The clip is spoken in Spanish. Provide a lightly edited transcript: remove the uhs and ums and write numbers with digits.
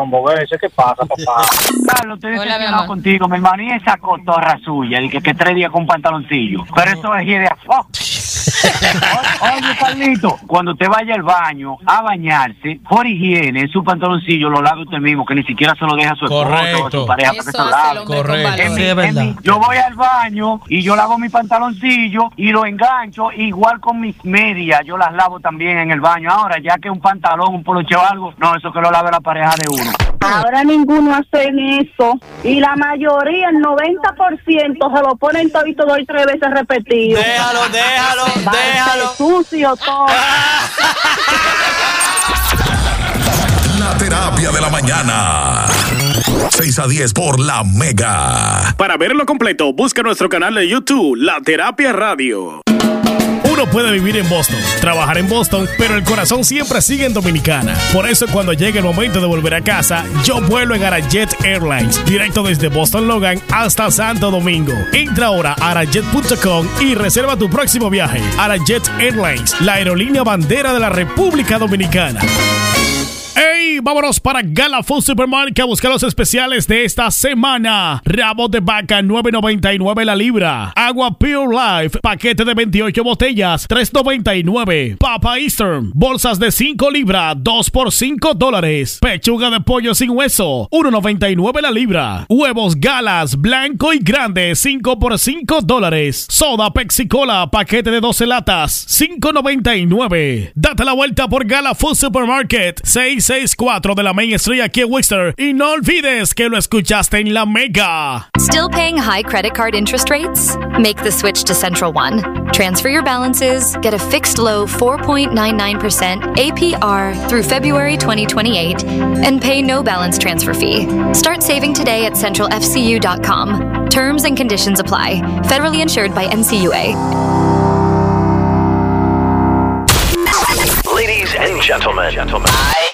¿Qué pasa, papá? Carlos, estoy decepcionado contigo, mi hermano. Y esa cotorra suya, que 3 días con pantaloncillo. Pero eso es de afuera. Oye, Carlito, cuando usted vaya al baño a bañarse, por higiene, su pantaloncillo lo lava usted mismo, que ni siquiera se lo deja a su esposa o a su pareja. Eso hace el hombre con valor. Sí, es verdad. Yo voy al baño y yo lavo mi pantaloncillo y lo engancho, igual con mis medias, yo las lavo también en el baño. Ahora, ya que un pantalón, un poloche o algo, no, eso que lo lave la pareja de uno. Ahora ninguno hace eso y la mayoría, el 90% se lo ponen todito 2 y 3 veces repetido. Déjalo. Sucio todo. La terapia de la mañana. 6 a 10 por La Mega. Para verlo completo, busca nuestro canal de YouTube, La Terapia Radio. Uno puede vivir en Boston, trabajar en Boston, pero el corazón siempre sigue en Dominicana. Por eso cuando llegue el momento de volver a casa, yo vuelo en Arajet Airlines, directo desde Boston Logan hasta Santo Domingo. Entra ahora a arajet.com y reserva tu próximo viaje. Arajet Airlines, la aerolínea bandera de la República Dominicana. ¡Ey! Vámonos para Gala Food Supermarket a buscar los especiales de esta semana. Rabo de vaca, $9.99 la libra. Agua Pure Life, paquete de 28 botellas, $3.99. Papa Eastern, bolsas de 5 libras, 2 por $5. Pechuga de pollo sin hueso, $1.99 la libra. Huevos Galas, blanco y grande, 5 por $5. Soda Pepsi Cola, paquete de 12 latas, $5.99. Date la vuelta por Gala Food Supermarket, 664 de la Main Street aquí en Worcester. Y no olvides que lo escuchaste en La Mega. Still paying high credit card interest rates? Make the switch to Central One. Transfer your balances, get a fixed low 4.99% APR through February 2028, and pay no balance transfer fee. Start saving today at centralfcu.com. Terms and conditions apply. Federally insured by NCUA. Ladies and gentlemen,